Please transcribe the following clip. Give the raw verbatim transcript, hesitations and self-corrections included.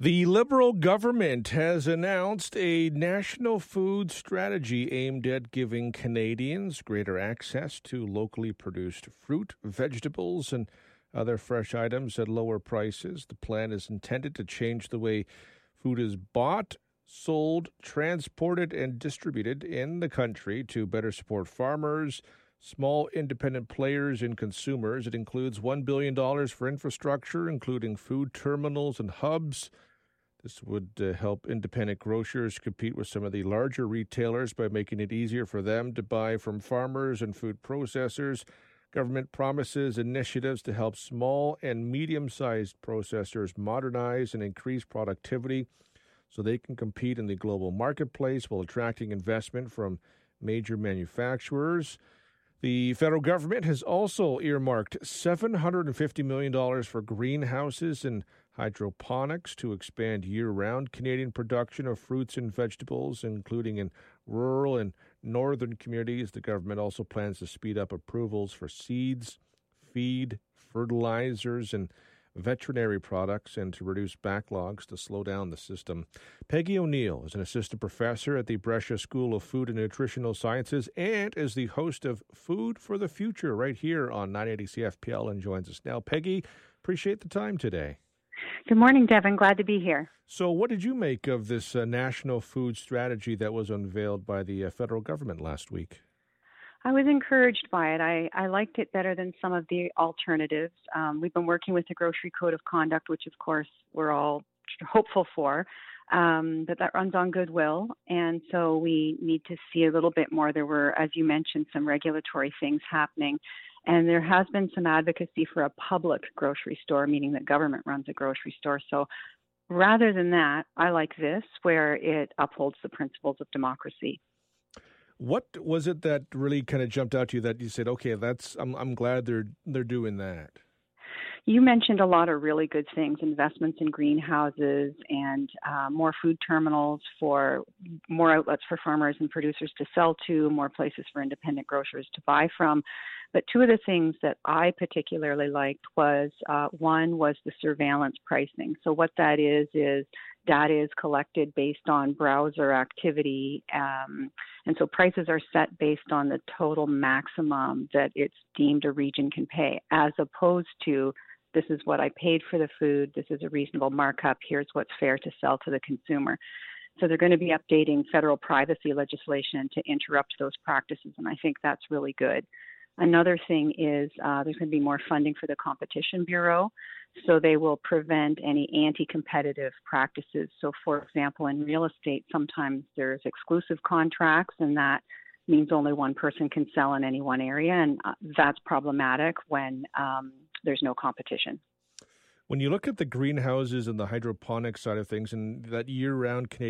The Liberal government has announced a national food strategy aimed at giving Canadians greater access to locally produced fruit, vegetables, and other fresh items at lower prices. The plan is intended to change the way food is bought, sold, transported, and distributed in the country to better support farmers, small independent players, and consumers. It includes one billion dollars for infrastructure, including food terminals and hubs. This would uh, help independent grocers compete with some of the larger retailers by making it easier for them to buy from farmers and food processors. Government promises initiatives to help small and medium-sized processors modernize and increase productivity so they can compete in the global marketplace while attracting investment from major manufacturers. The federal government has also earmarked seven hundred fifty million dollars for greenhouses and hydroponics to expand year-round Canadian production of fruits and vegetables, including in rural and northern communities. The government also plans to speed up approvals for seeds, feed, fertilizers, and veterinary products, and to reduce backlogs to slow down the system. Peggy O'Neill is an assistant professor at the Brescia School of Food and Nutritional Sciences and is the host of Food for the Future right here on nine eighty C F P L and joins us now. Peggy, appreciate the time today. Good morning, Devin. Glad to be here. So what did you make of this uh, national food strategy that was unveiled by the uh, federal government last week? I was encouraged by it. I, I liked it better than some of the alternatives. Um, we've been working with the Grocery Code of Conduct, which, of course, we're all hopeful for, um, but that runs on goodwill. And so we need to see a little bit more. There were, as you mentioned, some regulatory things happening. And there has been some advocacy for a public grocery store, meaning that government runs a grocery store. So rather than that, I like this, where it upholds the principles of democracy. What was it that really kind of jumped out to you that you said, okay, that's I'm I'm glad they're they're doing that? You mentioned a lot of really good things, investments in greenhouses and uh, more food terminals for more outlets for farmers and producers to sell to, more places for independent grocers to buy from. But two of the things that I particularly liked was, uh, one was the surveillance pricing. So what that is, is data is collected based on browser activity. Um, and so prices are set based on the total maximum that it's deemed a region can pay, as opposed to this is what I paid for the food, this is a reasonable markup, here's what's fair to sell to the consumer. So they're going to be updating federal privacy legislation to interrupt those practices, and I think that's really good. Another thing is uh, there's going to be more funding for the Competition Bureau, so they will prevent any anti-competitive practices. So, for example, in real estate, sometimes there's exclusive contracts, and that means only one person can sell in any one area, and uh, that's problematic when um, there's no competition. When you look at the greenhouses and the hydroponic side of things and that year-round Canadian